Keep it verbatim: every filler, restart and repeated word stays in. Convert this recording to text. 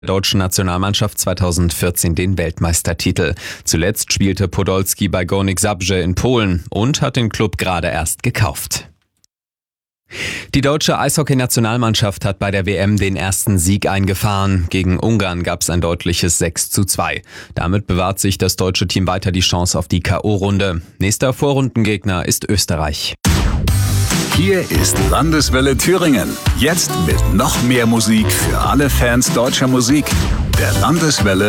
Der deutschen Nationalmannschaft zweitausendvierzehn den Weltmeistertitel. Zuletzt spielte Podolski bei Górnik Zabrze in Polen und hat den Klub gerade erst gekauft. Die deutsche Eishockey-Nationalmannschaft hat bei der W M den ersten Sieg eingefahren. Gegen Ungarn gab es ein deutliches sechs zu zwei. Damit bewahrt sich das deutsche Team weiter die Chance auf die K O-Runde. Nächster Vorrundengegner ist Österreich. Hier ist Landeswelle Thüringen. Jetzt mit noch mehr Musik für alle Fans deutscher Musik. Der Landeswelle